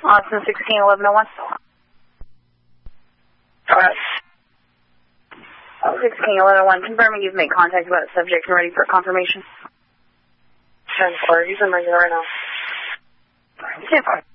Austin 161101. Alright. 161101, confirming you've made contact about the subject and ready for confirmation. 10-4, he's in regular right now. Stand by.